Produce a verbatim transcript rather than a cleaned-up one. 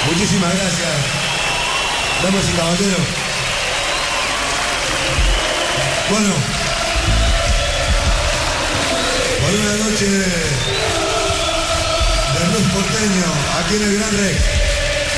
Muchísimas gracias, damas y caballeros. Bueno, por una noche de blues porteño aquí en el Gran Rex.